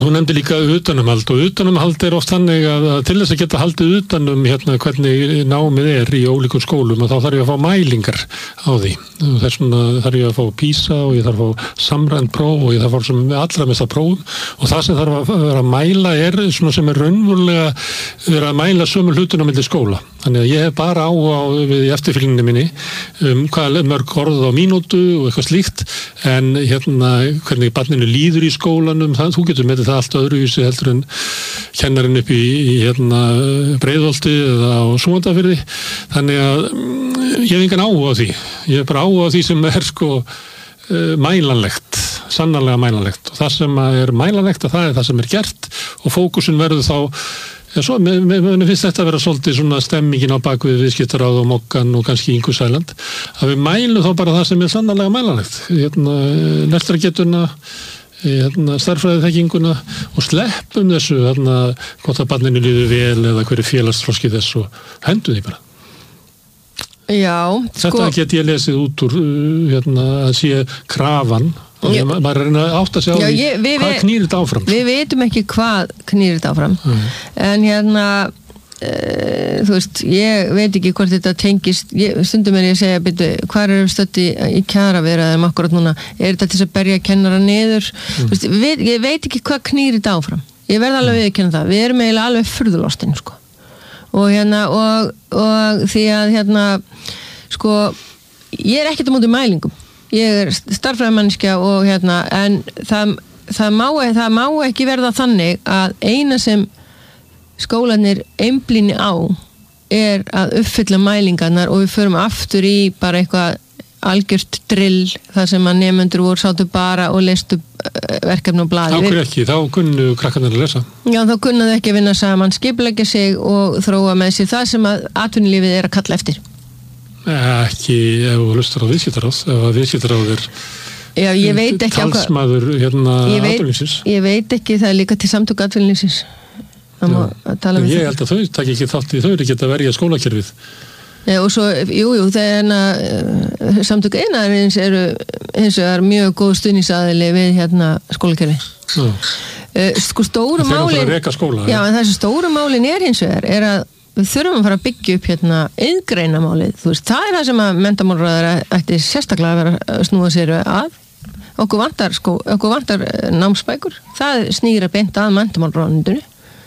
Þú nefndi líka utanumhald og utanumhald oft þannig að til þess að geta haldið utanum hvernig námið í ólíkum skólum og þá þarf ég að fá mælingar á því. Þess vegna þarf ég að fá PISA og ég þarf að fá samræmd próf og ég þarf að fá sem allra mesta prófum og það sem þarf að vera að mæla svona sem raunverulega vera að mæla sömu hlutina á milli skóla. Þannig að ég hef bara áhuga við í eftirfylgninni minni hvað mörg orð á mínútu og eitthvað slíkt en hvernig barninu líður í skólanum, þú getur metið það allt öðruvísi heldur en kennarinn upp í Breiðholti eða á Súgandafirði. Þannig að ég hef engan áhuga á því. Ég hef bara áhuga á því sem mælanlegt, sannarlega mælanlegt og það sem er mælanlegt það er það sem er gert og fókusin verður þá svo, mér finnst þetta að vera svolítið svona stemmingin á bakvið viðskiptaráð og Mokkan og kannski Ingu Sæland að við mælum þá bara það sem er sannarlega mælanlegt lestrargetuna stærðfræðiþekkinguna og sleppum þessu hvort að barninu líður vel eða hverju félagsþroski þess og hendum því bara. Já, þetta get ég lesið út úr að sé krafan og maður er að átta sig á því hvað knýr þetta áfram. Við veitum ekki hvað knýr þetta áfram en þú veist, ég veit ekki hvort þetta tengist, stundum er ég að segja hvað erum við stödd í kjaraviðræðum akkurat núna, er þetta til að berja kennara niður, veist, ég veit ekki hvað knýr þetta áfram, ég verð alveg viðurkenna það, við erum eiginlega alveg furðulostin sko. Og og því að sko, ég er ekkert á móti mælingum, ég er starffræðimanneskja og en það má ekki verða þannig að eina sem skólanir einblíni á er að uppfylla mælingarnar og við förum aftur í bara eitthvað algjört drill þar sem að nemendur voru sátu bara og lestu verkefni og blaði. Ákveð ekki, þá kunnu krakkarnir að lesa. Já, þá kunnu þau ekki að vinna saman, skipuleggja sig og þróa með sér það sem að atvinnulífið er að kalla eftir. Ekki ef þú hlustar á viðskiptaráð, ef að viðskiptaráð er já, ég veit ekki talsmaður atvinnulífsins. Ég veit ekki, það er líka til samtök atvinnulífsins. Ég held að þau taki ekki þátt í þau eru ekki að verja skólakerfið. Já, og svo, þegar samtök iðnaðarins eru hins vegar mjög góð stuðningsaðili við skólakerfi. Sko stóru málin já, en þessi stóru málin er hins vegar er að við þurfum að fara að byggja upp iðngreinamálið, þú veist, það er það sem að menntamálaráðherra ætti sérstaklega að vera að snúa sér að. Okkur vantar námsbækur, það snýr að beint að menntamálaráðuneytinu.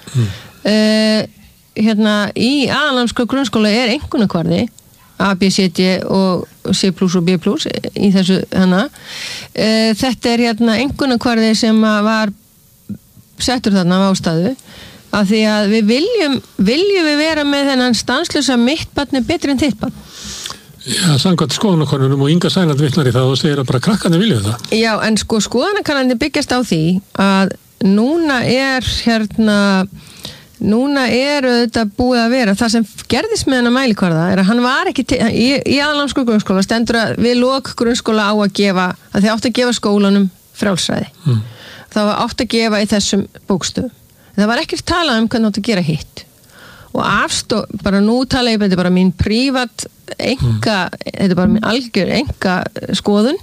Í aðalnámskrá grunnskóla er einkunnakvarði A, B, C, D og C+ og B+ í þessu þetta er einkunnakvarði sem var settur þarna af ástæðu af því að við viljum við vera með þennan stanslausa mitt barn er betri en þitt barn. Já, samkvæmt skoðanakönnunum og Inga Sæland vitnar í það og segir að bara krakkarnir vilja það. Já, en sko skoðanakannarnir byggjast á því að núna er þetta búið að vera það sem gerðist með hennar mælikvarða er að hann var ekki í aðalnámskrá grunnskóla stendur að við lok grunnskóla á að gefa að þið átt að gefa skólanum frjálsræði. Það var átt að gefa í þessum bókstöðum. Það var ekkert talað um hvernig átt að gera hitt. Og bara nú tala ég bara mín prívat þetta er bara mín algjör enga skoðun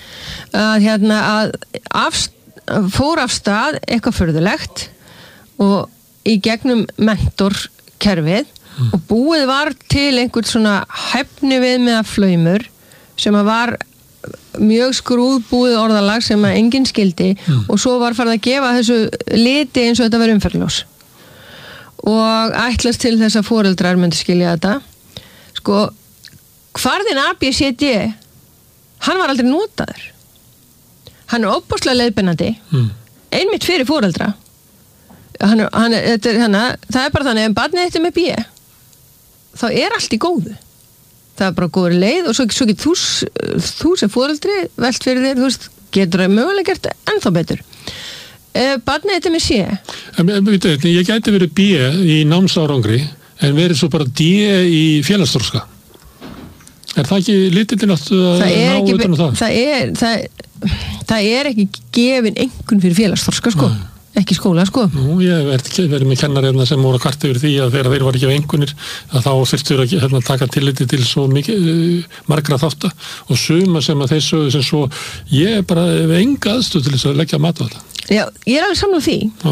að fór af stað eitthvað furðulegt og í gegnum mentorkerfið og búið var til einhvern svona hæfni við með að flaumur sem að var mjög skrúðbúið orðalag sem að enginn skildi og svo var farið að gefa þessu liti eins og þetta var umferðljós og ætlast til þess að foreldrar myndi skilja þetta sko kvarðin A, B, C, D hann var aldrei notaður hann er óbúslega leiðbeinandi einmitt fyrir foreldra það er bara þannig ef barnið þetta með B þá er allt í góðu það er bara góður leið og svo getur þú sem foreldri velt fyrir þér, þú veist, getur það mögulega gert ennþá betur. Barnið þetta með C. Ég gæti verið B í námsárangri en verið svo bara D í félagsþroska. Er það ekki litillinn að ná utan um það? Það er ekki gefin einhvern fyrir félagsþroska, sko. Ekki skóla, sko. Nú, ég verið með kennarefna sem voru að kvarta yfir því að þegar þeir var ekki af einhvernir að þá þurftur að taka tilliti til svo margra þátta og suma sem að þeir sögðu sem svo ég bara hef enga aðstöð til þess að leggja mat á þetta. Já, ég er alveg sammála því. Já.